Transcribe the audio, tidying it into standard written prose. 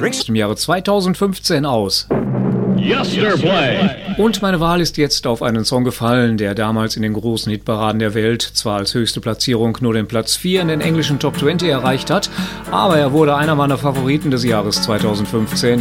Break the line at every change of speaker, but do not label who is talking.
im Jahre 2015 aus.
Yesterplay.
Und meine Wahl ist jetzt auf einen Song gefallen, der damals in den großen Hitparaden der Welt zwar als höchste Platzierung nur den Platz 4 in den englischen Top 20 erreicht hat, aber er wurde einer meiner Favoriten des Jahres 2015.